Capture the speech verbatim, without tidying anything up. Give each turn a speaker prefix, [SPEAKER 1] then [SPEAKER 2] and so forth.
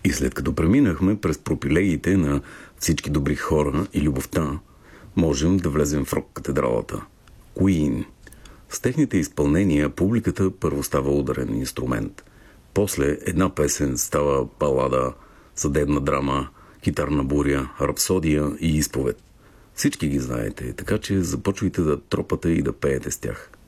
[SPEAKER 1] И след като преминахме през пропилегиите на всички добри хора и любовта, можем да влезем в рок-катедралата. Queen. С техните изпълнения публиката първо става ударен инструмент. После една песен става балада, съдебна драма, китарна буря, рапсодия и изповед. Всички ги знаете, така че започвайте да тропате и да пеете с тях.